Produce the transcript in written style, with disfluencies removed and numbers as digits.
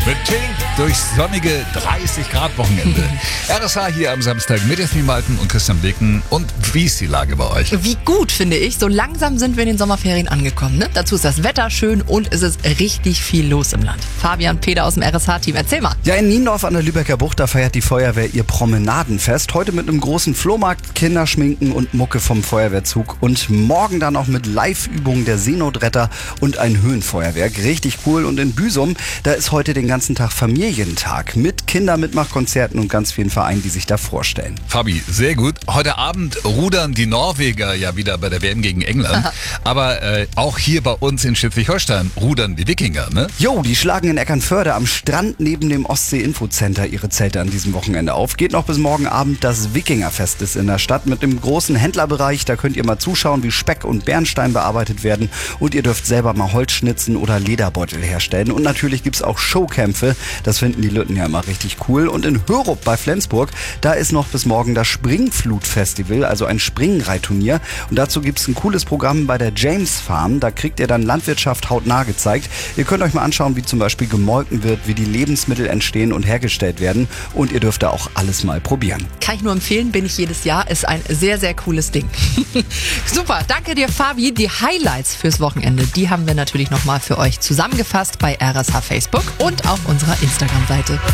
Mit Tink durchs sonnige 30 Grad Wochenende. RSH hier am Samstag mit Jasmin Malten und Christian Blicken. Und wie ist die Lage bei euch? Wie gut, finde ich. So langsam sind wir in den Sommerferien angekommen. Ne? Dazu ist das Wetter schön und es ist richtig viel los im Land. Fabian Peter aus dem RSH-Team, erzähl mal. Ja, in Niendorf an der Lübecker Bucht, da feiert die Feuerwehr ihr Promenadenfest. Heute mit einem großen Flohmarkt, Kinderschminken und Mucke vom Feuerwehrzug. Und morgen dann auch mit Live-Übungen der Seenotretter und ein Höhenfeuerwerk. Richtig cool. Und in Büsum, da ist heute den ganzen Tag Familientag mit Kindermitmachkonzerten und ganz vielen Vereinen, die sich da vorstellen. Fabi, sehr gut. Heute Abend rudern die Norweger ja wieder bei der WM gegen England. Aber auch hier bei uns in Schleswig-Holstein rudern die Wikinger, ne? Jo, die schlagen in Eckernförde am Strand neben dem Ostsee-Infocenter ihre Zelte an diesem Wochenende auf. Geht noch bis morgen Abend. Das Wikingerfest ist in der Stadt mit einem großen Händlerbereich. Da könnt ihr mal zuschauen, wie Speck und Bernstein bearbeitet werden. Und ihr dürft selber mal Holz schnitzen oder Lederbeutel herstellen. Und natürlich gibt's auch Showkämpfe. Das finden die Lütten ja immer richtig cool. Und in Hörup bei Flensburg, da ist noch bis morgen das Springflut-Festival, also ein Springreitturnier. Und dazu gibt's ein cooles Programm bei der James Farm. Da kriegt ihr dann Landwirtschaft hautnah gezeigt. Ihr könnt euch mal anschauen, wie zum Beispiel gemolken wird, wie die Lebensmittel entstehen und hergestellt werden. Und ihr dürft da auch alles mal probieren. Kann ich nur empfehlen, bin ich jedes Jahr. Ist ein sehr, sehr cooles Ding. Super, danke dir, Fabi. Die Highlights fürs Wochenende, die haben wir natürlich nochmal für euch zusammengefasst bei RSH Facebook und auf unserer Instagram-Seite.